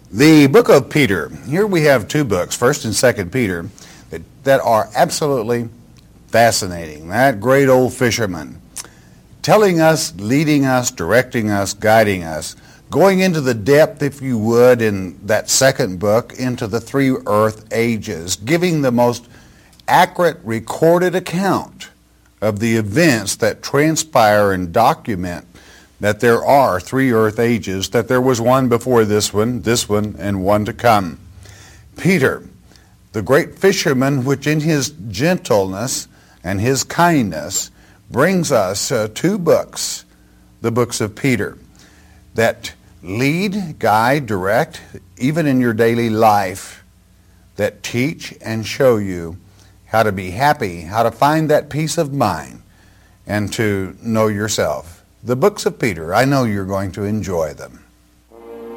The book of Peter. Here we have two books, 1st and 2nd Peter, that are absolutely fascinating. That great old fisherman telling us, leading us, directing us, guiding us, going into the depth, if you would, in that second book, into the three earth ages, giving the most accurate recorded account of the events that transpire and document that there are three earth ages, that there was one before this one, and one to come. Peter, the great fisherman, which in his gentleness and his kindness brings us two books, the books of Peter, that lead, guide, direct, even in your daily life, that teach and show you how to be happy, how to find that peace of mind, and to know yourself. The books of Peter, I know you're going to enjoy them.